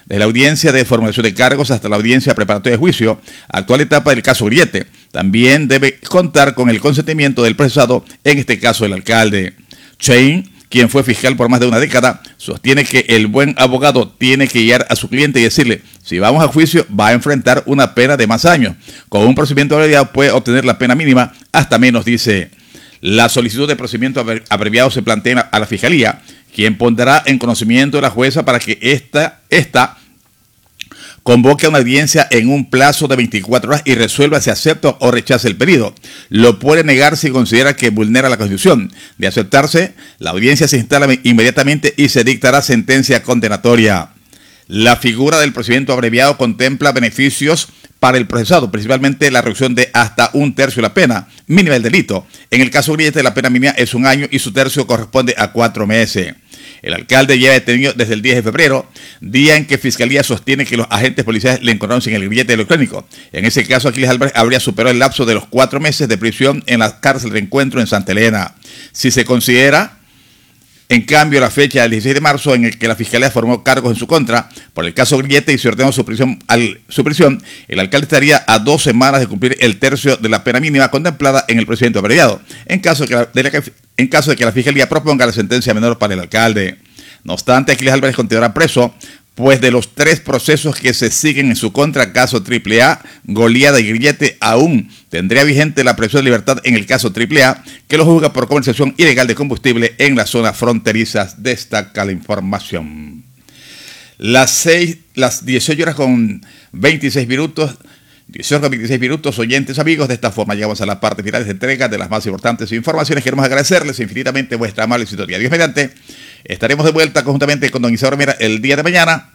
desde la audiencia de formulación de cargos hasta la audiencia preparatoria de juicio, actual etapa del caso Griete. También debe contar con el consentimiento del procesado, en este caso el alcalde. Chain, quien fue fiscal por más de una década, sostiene que el buen abogado tiene que guiar a su cliente y decirle, si vamos a juicio va a enfrentar una pena de más años. Con un procedimiento abreviado puede obtener la pena mínima hasta menos, dice. La solicitud de procedimiento abreviado se plantea a la Fiscalía, quien pondrá en conocimiento de la jueza para que esta convoque a una audiencia en un plazo de 24 horas y resuelva si acepta o rechaza el pedido. Lo puede negar si considera que vulnera la Constitución. De aceptarse, la audiencia se instala inmediatamente y se dictará sentencia condenatoria. La figura del procedimiento abreviado contempla beneficios para el procesado, principalmente la reducción de hasta 1/3 de la pena mínima del delito. En el caso Griete, la pena mínima es 1 año y su tercio corresponde a 4 meses. El alcalde lleva detenido desde el 10 de febrero, día en que Fiscalía sostiene que los agentes policiales le encontraron sin el grillete electrónico. En ese caso, Aquiles Álvarez habría superado el lapso de los 4 meses de prisión en la cárcel de Encuentro en Santa Elena. Si se considera, en cambio, la fecha del 16 de marzo en el que la Fiscalía formó cargos en su contra por el caso Griete y se ordenó su prisión, el alcalde estaría a 2 semanas de cumplir el tercio de la pena mínima contemplada en el procedimiento abreviado, en caso de que la Fiscalía proponga la sentencia menor para el alcalde. No obstante, Aquiles Álvarez continuará preso, pues de los 3 procesos que se siguen en su contra, caso AAA, Goliada y Grillete, aún tendría vigente la prisión de libertad en el caso AAA, que lo juzga por comercialización ilegal de combustible en las zonas fronterizas. Destaca la información. Las 18 horas con 26 minutos. 18 con 26 minutos, oyentes, amigos. De esta forma llegamos a la parte final de esta entrega de las más importantes informaciones. Queremos agradecerles infinitamente vuestra amable sintonía. Dios mediante, estaremos de vuelta conjuntamente con don Isidoro Mera el día de mañana,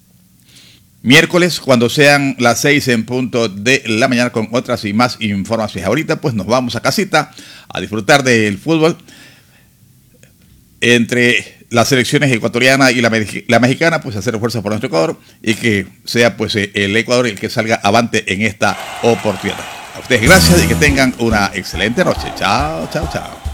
miércoles, cuando sean las 6 en punto de la mañana, con otras y más informaciones. Ahorita pues nos vamos a casita a disfrutar del fútbol entre las selecciones ecuatoriana y la mexicana, pues hacer fuerza por nuestro Ecuador y que sea pues el Ecuador el que salga avante en esta oportunidad. A ustedes gracias y que tengan una excelente noche. Chao, chao, chao.